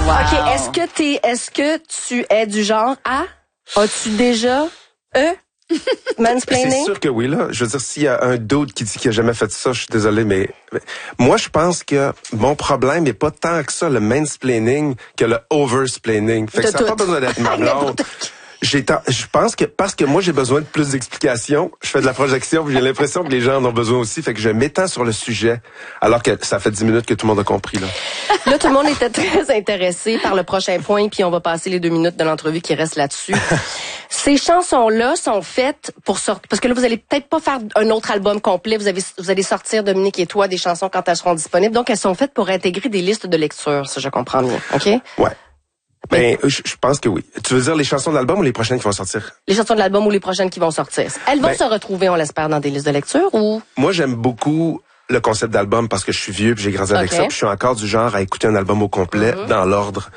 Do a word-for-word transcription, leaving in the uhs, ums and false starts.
Wow. OK, est-ce que t'es, est-ce que tu es du genre à? As-tu déjà, euh, mansplaining? C'est sûr que oui, là. Je veux dire, s'il y a un d'autre qui dit qu'il a jamais fait ça, je suis désolé, mais, mais moi, je pense que mon problème n'est pas tant que ça, le mansplaining, que le oversplaining. Fait que De ça n'a pas tout. besoin d'être ma blonde. J'ai ta- je pense que parce que moi j'ai besoin de plus d'explications, je fais de la projection, puis j'ai l'impression que les gens en ont besoin aussi, fait que je m'étends sur le sujet, alors que ça fait dix minutes que tout le monde a compris là. Là, tout le monde était très intéressé par le prochain point, puis on va passer les deux minutes de l'entrevue qui restent là-dessus. Ces chansons-là sont faites pour sortir, parce que là, vous allez peut-être pas faire un autre album complet. Vous avez, vous allez sortir, Dominique et toi, des chansons quand elles seront disponibles. Donc, elles sont faites pour intégrer des listes de lecture, si je comprends bien. OK? Ouais. Ben, je, je pense que oui. Tu veux dire les chansons de l'album ou les prochaines qui vont sortir? Les chansons de l'album ou les prochaines qui vont sortir. Elles vont Ben, se retrouver, on l'espère, dans des listes de lecture ou? Moi, j'aime beaucoup le concept d'album parce que je suis vieux puis j'ai grandi avec Okay. ça, puis je suis encore du genre à écouter un album au complet mm-hmm. dans l'ordre.